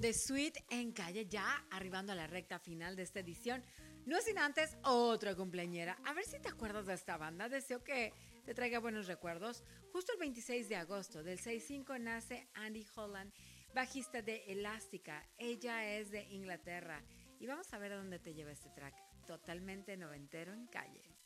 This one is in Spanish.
de Sweet en Calle, ya arribando a la recta final de esta edición. No sin antes otra cumpleañera. A ver si te acuerdas de esta banda. Deseo que te traiga buenos recuerdos. Justo el 26 de agosto del 65 nace Andy Holland, bajista de Elástica. Ella es de Inglaterra. Y vamos a ver a dónde te lleva este track. Totalmente noventero en Calle.